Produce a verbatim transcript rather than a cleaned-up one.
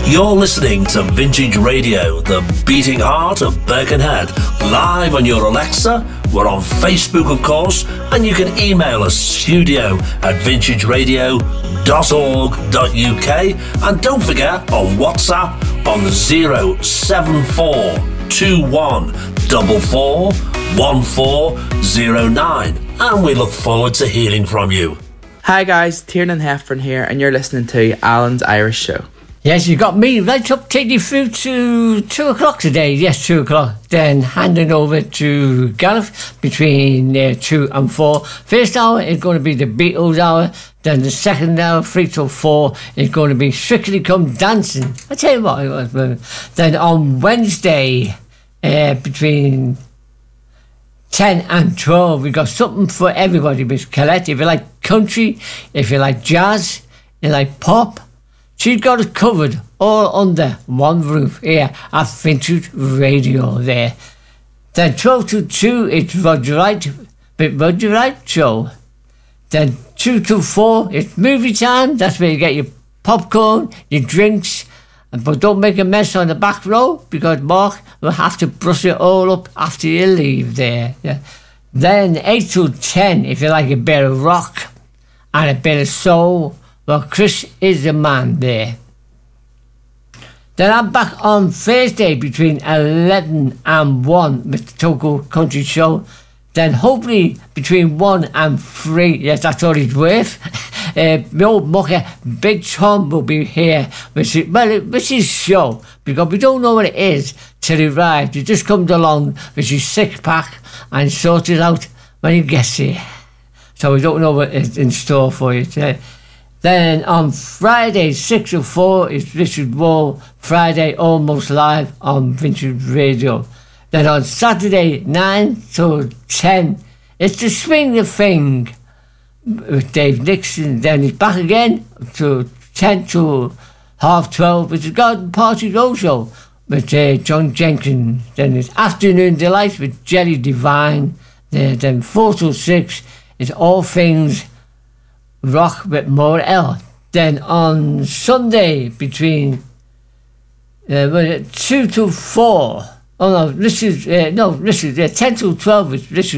You're listening to Vintage Radio, the beating heart of Birkenhead, live on your Alexa. We're on Facebook, of course, and you can email us studio at vintage radio dot org dot U K. And don't forget, on WhatsApp on the zero seven four two one four four one four zero nine. And we look forward to hearing from you. Hi guys, Tiernan Heffern here, and you're listening to Alan's Irish Show. Yes, you got me right up, take you through to two o'clock today. Yes, two o'clock. Then handing over to Gareth between uh, two and four. First hour is going to be the Beatles hour. Then the second hour, three till four, is going to be Strictly Come Dancing. I tell you what it was. Then on Wednesday, uh, between ten and twelve, we got something for everybody, Miss Colette. If you like country, if you like jazz, you like pop, she's got it covered all under one roof here at Vintage Radio there. Then twelve to two, it's Roger Wright, with Roger Wright Show. Then two to four, it's movie time. That's where you get your popcorn, your drinks, but don't make a mess on the back row because Mark will have to brush it all up after you leave there. Yeah. Then eight to ten, if you like a bit of rock and a bit of soul, well, Chris is the man there. Then I'm back on Thursday between eleven and one with the Togo Country Show. Then hopefully between one and three, yes, that's all it's worth. uh, my old mucker, Big Tom, will be here, which is, well, which is show, because we don't know what it is till he arrives. He just comes along with his six pack and sorts it out when he gets here. So we don't know what is in store for you today. Then on Friday, six to four, is Richard Wall, Friday Almost Live on Vintage Radio. Then on Saturday, nine to ten, it's the Swing the Thing with Dave Nixon. Then he's back again to ten to half twelve with the Garden Party Roadshow with uh, John Jenkins. Then it's Afternoon Delight with Jerry Devine. Then, then four to six, it's All Things Rock with Morel. Then on Sunday between uh, two to four. Oh no, this is uh, no, this is uh, ten to twelve with Richard